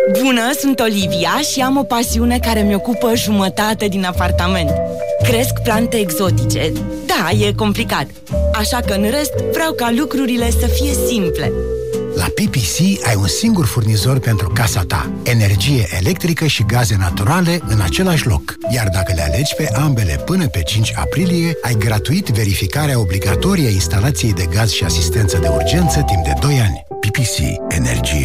Bună, sunt Olivia și am o pasiune care mi-ocupă jumătate din apartament. Cresc plante exotice. Da, e complicat. Așa că în rest vreau ca lucrurile să fie simple. La PPC ai un singur furnizor pentru casa ta. Energie electrică și gaze naturale în același loc. Iar dacă le alegi pe ambele până pe 5 aprilie, ai gratuit verificarea obligatorie a instalației de gaz și asistență de urgență timp de 2 ani. PPC. Energie